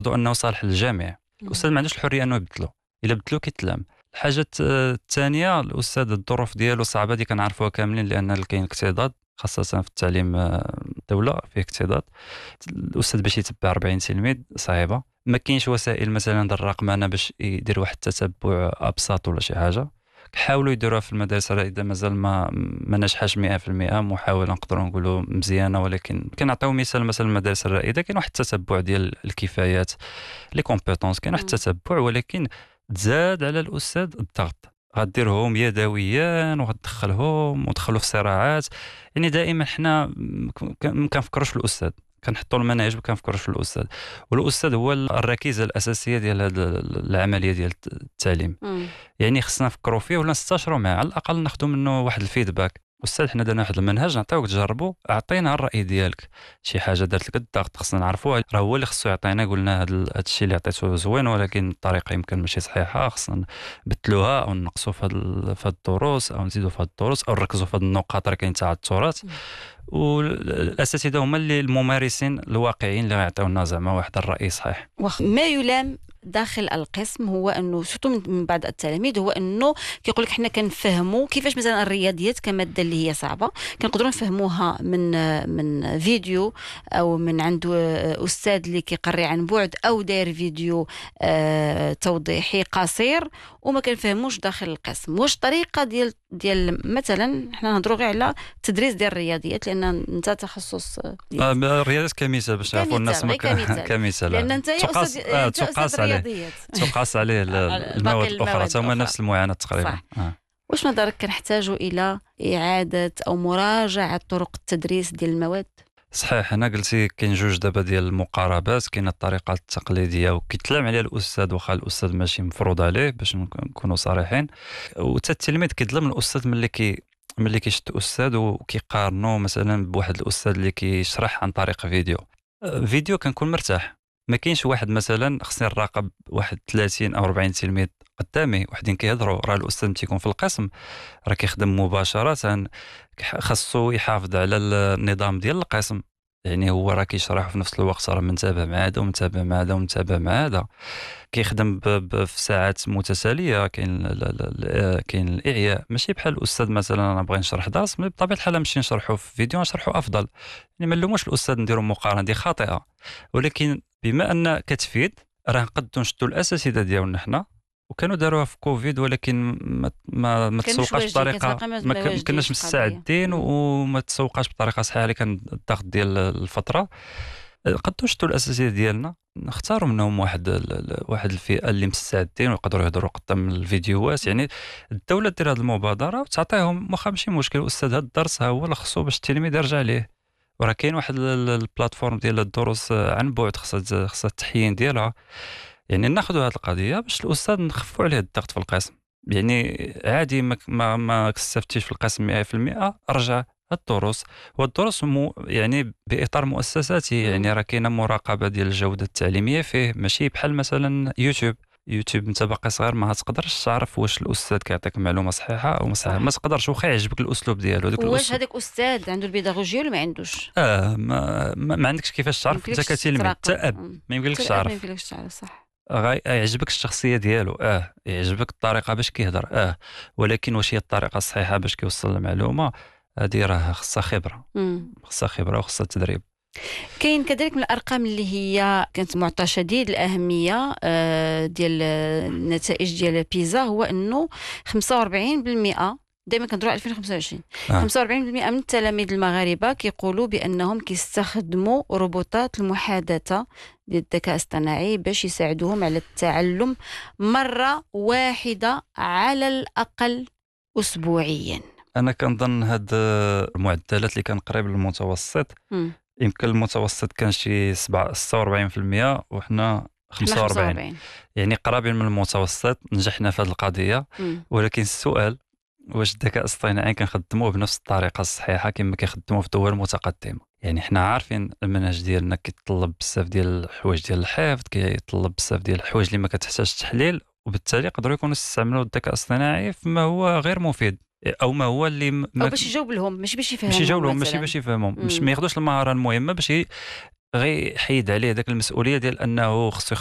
انه صالح للجميع. الاستاذ ما عندوش الحريه انه يبدلو، الا بدلو كيتلام. الحاجه الثانيه، الاستاذ الظروف ديالو صعبه، دي كنعرفوها كاملين، لان كاين اكتضاد خاصه في التعليم الدوله فيه اكتضاد. الاستاذ باش يتبع 40 تلميذ صعيبه، ما كاينش وسائل مثلا ديال الرقمنه باش يدير واحد التتبع ابسط ولا شي حاجه. حاولوا يديروها في المدارس الرائده، مازال ما نجحش 100%، محاوله نقدروا نقولوا مزيانه، ولكن كنعطيو مثال مثلا المدارس الرائده كاين واحد التتبع ديال الكفايات، لي كومبيتونس، كاين واحد التتبع، ولكن تزاد على الاستاذ الضغط، غديرهم يدويا وغتدخلهم وتدخلوا في صراعات. يعني دائما حنا ما كنفكروش في الاستاذ، كنحطوا المناهج وكنفكروش في الاستاذ، والاستاذ هو الركيزه الاساسيه ديال هذه العمليه ديال التعليم. يعني خصنا نفكروا فيه ولا نستشروا معاه، على الاقل ناخذوا منه واحد الفيدباك. استاذ حنا درنا واحد المنهج نعطيوك تجربوا، اعطينا الراي ديالك، شي حاجه دارت لك الضغط خصنا نعرفوها، راه هو اللي خصو يعطينا. قلنا هذا الشيء اللي عطيته زوين، ولكن الطريقه يمكن ماشي صحيحه، خصنا نبدلوها او نقصوا في هذه الدروس، او نزيدوا في هذه الدروس، او نركزوا في هذه النقاط راه كاين تاع التراث. والاساتذه هما اللي الممارسين الواقعيين اللي غيعطيونا زعما واحد الراي صحيح. ما يلام داخل القسم هو انه سورتو من بعض التلاميذ هو انه كيقول لك حنا كنفهموا كيفاش مثلا الرياضيات كماده اللي هي صعبه كنقدروا نفهموها من فيديو او من عنده استاذ اللي كيقري عن بعد او داير فيديو توضيحي قصير، وما كنفهموش داخل القسم. واش طريقه ديال مثلا حنا نهضروا غير على التدريس ديال الرياضيات لان انت تخصص الرياضيات كمثال باش يعرفوا الناس كمثال، لان انت تقاس عليه المواد الاخرى تما نفس المعاناه تقريبا. واش نظرك كنحتاجوا الى اعاده او مراجعه طرق التدريس ديال المواد؟ صحيح، انا قلتي كاين جوج دابا ديال المقاربات، كاين الطريقه التقليديه وكيتلام عليها الاستاذ واخا الاستاذ ماشي مفروض عليه باش نكونوا صريحين، وتا التلميذ كيظلم الاستاذ ملي كيشد استاذ وكيقارنوا مثلا بواحد الاستاذ اللي كيشرح عن طريق فيديو كنكون مرتاح. ما كاينش واحد مثلا خصني نراقب واحد 30 او 40 تلميذ قدامي وحدين كيهضروا، راه الاستاذ تيكون في القسم راه كيخدم مباشره، خاصو يحافظ على النظام ديال القسم. يعني هو راه كيشرح في نفس الوقت راه منتبه مع هذا ومتابع مع هذا ومتابع مع هذا، كيخدم في ساعات متتاليه. كاين الاعياء، ماشي بحال الاستاذ مثلا انا بغي نشرح درس بطبيعه الحال نمشي نشرحه في فيديو نشرحه افضل. يعني ما نلوموش الاستاذ نديروا مقارنه دي خاطئه، ولكن بما ان كتفيد راه نقدروا نشدوا الاساتذه ديالنا حنا، وكانوا داروها في كوفيد، ولكن ما تسوقاش بطريقه، ما كناش مستعدين وما تسوقاش بطريقه صحيحه، اللي كان الضغط ديال الفتره. قدروا نشدوا الاساتذه ديالنا، نختاروا منهم واحد الفئه اللي مستعدين ويقدروا يهضروا قدام الفيديوهات. يعني الدوله دير هذه المبادره وتعطيهم واخا ماشي مشكل، الاستاذ هذا الدرس ها هو اللي خصو باش التلميذ يرجع ليه، وراه كاين واحد البلاتفورم ديال الدروس عن بعد خصها التحيين ديالها. يعني ناخذوا هذه القضيه باش الاستاذ نخفوا عليه الضغط في القسم. يعني عادي ما استفدتيش في القسم 100%، رجع الدروس، والدروس يعني باطار مؤسساتي. يعني راه كاينه مراقبه ديال الجوده التعليميه فيه، ماشي بحال مثلا يوتيوب انت باقي صغير ما تقدرش تعرف واش الاستاذ كيعطيك معلومه صحيحه او صحيحه، ما تقدرش واخا يعجبك الاسلوب ديالو. واش هذاك استاذ عنده البيداغوجيه ولا ما عندوش؟ ما عندكش كيفاش تعرف انت كتلميذ، حتى اب ما يمكنلكش تعرف. صح، يعجبك الشخصيه ديالو، يعجبك الطريقه باش كيهضر، ولكن واش هي الطريقه الصحيحه باش كيوصل المعلومه؟ هذه راه خصها خبره وخصها تدريب. كاين كذلك من الارقام اللي هي كانت معطى شديد الاهميه ديال النتائج ديال بيزا، هو انه 45% دائما كندروا 2025 45% من التلاميذ المغاربه كيقولوا بانهم كيستخدموا روبوتات المحادثه ديال الذكاء الاصطناعي باش يساعدوهم على التعلم مره واحده على الاقل اسبوعيا. انا كنظن هاد المعدلات اللي كان قريب للمتوسط، يمكن المتوسط كان شي 46% وحنا 45، يعني قرابين من المتوسط. نجحنا في هذه القضيه، ولكن السؤال واش الذكاء الاصطناعي كنخدموه بنفس الطريقه الصحيحه كما كيخدموه في دول متقدمه؟ يعني حنا عارفين المنهج ديالنا كيتطلب بزاف ديال الحوايج ديال الحفظ، كيتطلب بزاف ديال الحوايج اللي ما كتحتاج تحليل، وبالتالي يقدروا يكونوا يستعملوا الذكاء الاصطناعي فيما هو غير مفيد، او ما هو اللي او باش يجاوب لهم ماشي باش يفهمهم، ماشي باش يفهمهم، مش ما ياخذوش المهاره المهمه باش غير حيد عليه داك المسؤوليه ديال انه خصو